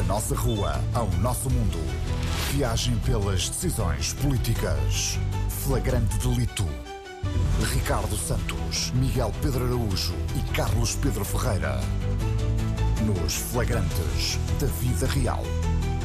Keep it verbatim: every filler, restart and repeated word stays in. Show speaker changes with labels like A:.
A: nossa rua ao nosso mundo. Viagem pelas decisões políticas. Flagrante delito. Ricardo Santos, Miguel Pedro Araújo e Carlos Pedro Ferreira. Nos flagrantes da vida real.